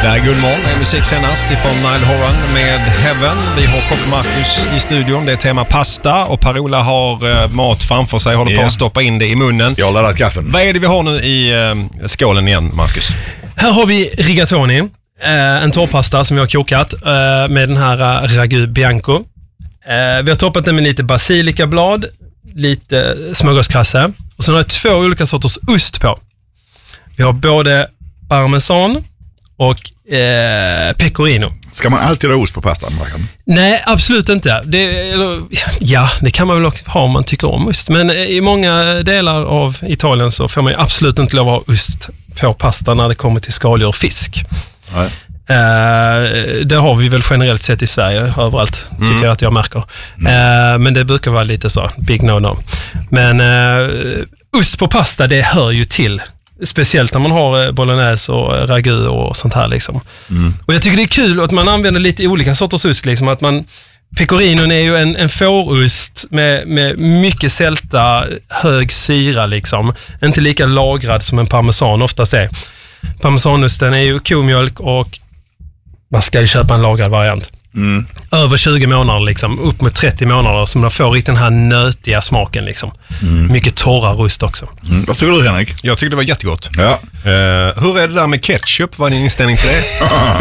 Det är Guldmorgon med musik senast ifrån Nile Horan med Heaven. Vi har Kock Marcus i studion. Det är tema pasta och Per-Ola har mat framför sig. Håller på att stoppa in det i munnen. Jag har laddat kaffen. Vad är det vi har nu i skålen igen, Marcus? Här har vi rigatoni. En torrpasta som jag har kokat med den här ragu bianco. Vi har toppat den med lite basilikablad, lite smörgåskrasse och sen har jag 2 olika sorters ost på. Vi har både parmesan och pecorino. Ska man alltid ha ost på pastan, Markan? Nej, absolut inte. Det kan man väl också ha om man tycker om ost. Men i många delar av Italien så får man absolut inte lov att ha ost på pasta när det kommer till skaldjur och fisk. Nej. Det har vi väl generellt sett i Sverige överallt, tycker jag att jag märker. Men det brukar vara lite så, big no-no. Men ost på pasta, det hör ju till. Speciellt när man har bolognese och ragu och sånt här liksom. Och jag tycker det är kul att man använder lite olika sorters ost liksom. Att pecorinon är ju en fårost med mycket sälta, hög syra liksom. Inte lika lagrad som en parmesan oftast är. Parmesanosten är ju komjölk och man ska ju köpa en lagrad variant. Över 20 månader liksom, upp mot 30 månader som man får riktigt den här nötiga smaken liksom. Mycket torra ost också. Vad tycker du, Henrik? Jag tycker det var jättegott. Ja. Hur är det där med ketchup? Vad är din inställning till det?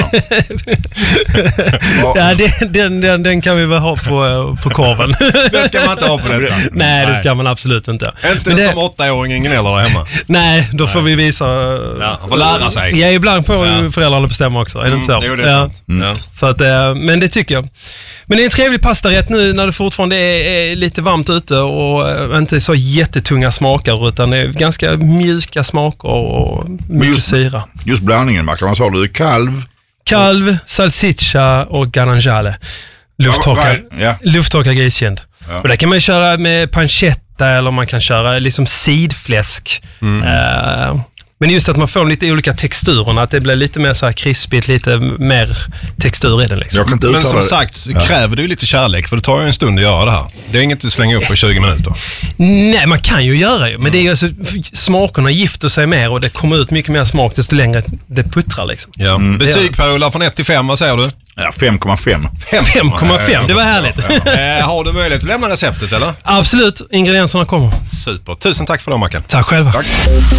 Ja, den kan vi väl ha på korven. Den ska man inte ha på detta. Nej, det ska man absolut inte. Inte som 8-åringen gnäller där hemma. Nej, då får vi visa. Ja, han får lära sig. Ja, ibland får föräldrarna bestämma också. Är det inte så? Jo, det är sant. Ja. Så att, men det tycker jag. Men det är en trevlig pastarätt nu när det fortfarande är lite varmt ute och inte så jättetunga smaker utan det är ganska mjuka smaker och mycket syra. Just blandningen, Markan, vad sa du? Kalv, salsiccia och garanjale. Lufttorkad griskind. Ja. Och där kan man köra med pancetta eller man kan köra liksom sidfläsk. Men just att man får lite olika texturerna, att det blir lite mer så här krispigt, lite mer textur i det liksom. Men som sagt, kräver du lite kärlek, för det tar ju en stund att göra det här. Det är inget du slänger upp på 20 minuter. Nej, man kan ju göra det, men det är ju alltså, smakerna gifter sig mer och det kommer ut mycket mer smak desto längre det puttrar liksom. Ja. Betyg, Per-Ola, från 1 till 5, vad säger du? Ja, 5,5. 5,5, det var härligt. Har du möjlighet att lämna receptet, eller? Absolut, ingredienserna kommer. Super, tusen tack för det, Mackan. Tack själva. Tack.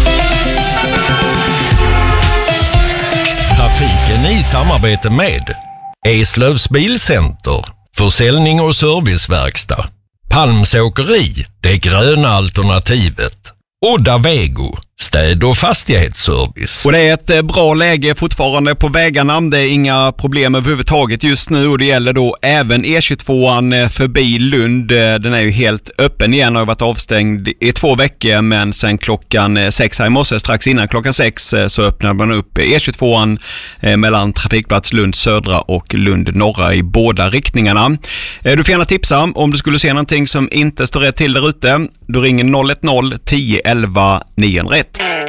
Trafiken i samarbete med Eslövs Bilcenter, försäljning och serviceverkstad, Palmsåkeri, det gröna alternativet, Odda Vego, städ- och fastighetsservice. Och det är ett bra läge fortfarande på vägarna. Det är inga problem överhuvudtaget just nu och det gäller då även E22an förbi Lund. Den är ju helt öppen igen och har varit avstängd i 2 veckor, men sen klockan 6 här i morse, strax innan klockan 6 så öppnar man upp E22an mellan trafikplats Lund södra och Lund norra i båda riktningarna. Du får gärna tipsa om du skulle se någonting som inte står rätt till där ute. Du ringer 010 10 11 901.